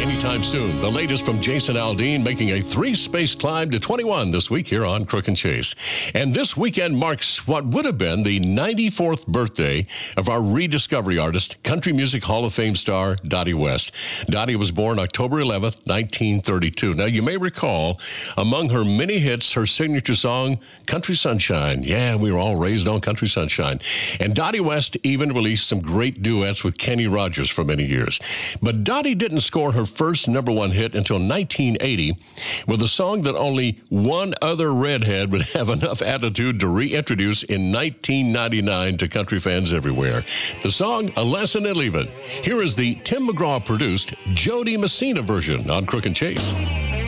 anytime soon. The latest from Jason Aldean making a 3-space climb to 21 this week here on Crook and Chase. And this weekend marks what would have been the 94th birthday of our rediscovery artist, Country Music Hall of Fame star Dottie West. Dottie was born October 11th, 1932. Now, you may recall, among her many hits, her signature song, Country Sunshine. Yeah, we were all raised on Country Sunshine. And Dottie West even released some great duets with Kenny Rogers for many years. But Dottie didn't score her first #1 hit until 1980 with a song that only one other redhead would have enough attitude to reintroduce in 1999 to country fans everywhere. The song, A Lesson in Leaving. Here is the Tim McGraw-produced Jody Messina version on Crook and Chase.